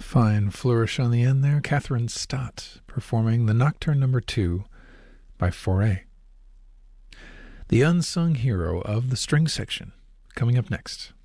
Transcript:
Fine flourish on the end there. Catherine Stott performing the Nocturne Number 2 by Fauré. The unsung hero of the string section, coming up next.